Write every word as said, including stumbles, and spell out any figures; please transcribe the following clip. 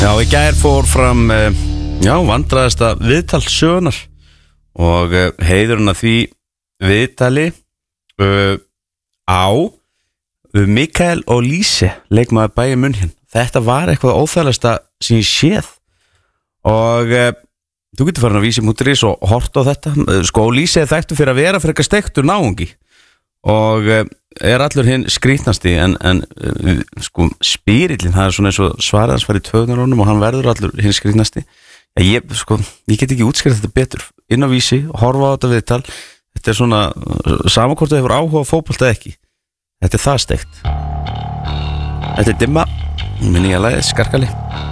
Já, í gær fór fram uh, já, vandræðasta viðtal sögunar og uh, heiðurinn að því viðtali uh, á uh, Mikael Olise, leikmaður Bayern München. Þetta var eitthvað óþægilegasta sem ég séð og uh, þú getur farin að vísi múturis og horta á þetta. Sko, Olise er þekktur fyrir að vera frekar steiktur náungi og uh, er allur hinn skrýtnasti en, en uh, sko, spírillin, það er svona eins og svarið hans farið í töðunarónum og hann verður allur hinn skrýtnasti. Ja, ég, sko, ég get ekki útskýrt þetta betur inn á vísi, horfa á þetta viðtal. Þetta er svona sama hvort það hefur áhuga á fótbolta eða ekki. Þetta er það steikt. Þetta er dimma, minni ég að lagið, skarkali.